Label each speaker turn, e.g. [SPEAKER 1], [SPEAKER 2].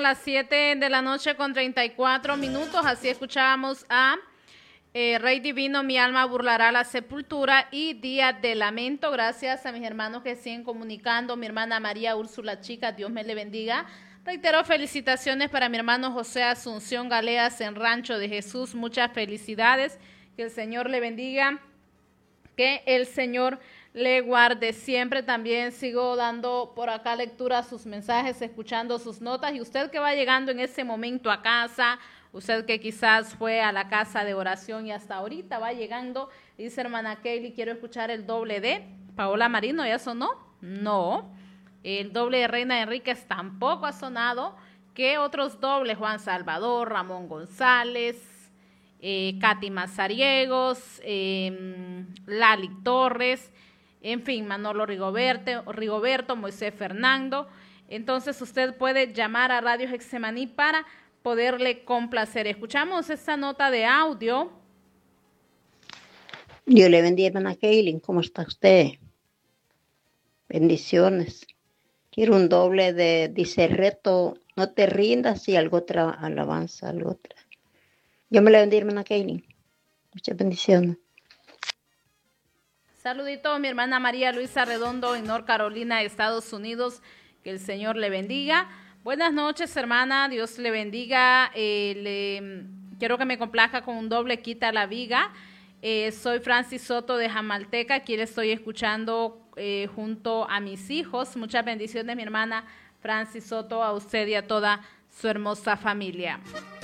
[SPEAKER 1] las 7:34 p.m. Así escuchábamos a Rey Divino, mi alma burlará la sepultura y Día de Lamento. Gracias a mis hermanos que siguen comunicando. Mi hermana María Úrsula Chica, Dios me le bendiga. Reitero felicitaciones para mi hermano José Asunción Galeas en Rancho de Jesús. Muchas felicidades. Que el Señor le bendiga. Que el Señor le guarde siempre. También sigo dando por acá lectura a sus mensajes, escuchando sus notas. Y usted que va llegando en ese momento a casa, usted que quizás fue a la casa de oración y hasta ahorita va llegando, dice hermana Kelly, quiero escuchar el doble de Paola Marino. ¿Ya sonó? No. El doble de Reina Enríquez tampoco ha sonado. ¿Qué otros dobles? Juan Salvador, Ramón González, Katy Mazariegos, Lali Torres, en fin, Manolo Rigoberto, Moisés Fernando. Entonces usted puede llamar a Radio Getsemaní para poderle complacer. Escuchamos esta nota de audio.
[SPEAKER 2] Dios le bendiga, hermana Kaylin. ¿Cómo está usted? Bendiciones. Quiero un doble de dice reto, no te rindas, y algo otra alabanza, algo otra. Dios me le bendiga, hermana Kaylin. Muchas bendiciones.
[SPEAKER 1] Saludito, mi hermana María Luisa Redondo en North Carolina, Estados Unidos. Que el Señor le bendiga. Buenas noches, hermana. Dios le bendiga. Quiero que me complazca con un doble Quita la Viga. Soy Francis Soto de Jamalteca. Aquí le estoy escuchando junto a mis hijos. Muchas bendiciones, mi hermana Francis Soto, a usted y a toda su hermosa familia.